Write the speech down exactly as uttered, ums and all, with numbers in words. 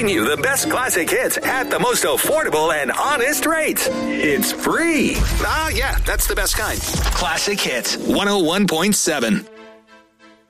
Giving you the best classic hits at the most affordable and honest rates. It's free. Ah, uh, yeah, that's the best kind. Classic Hits one oh one point seven.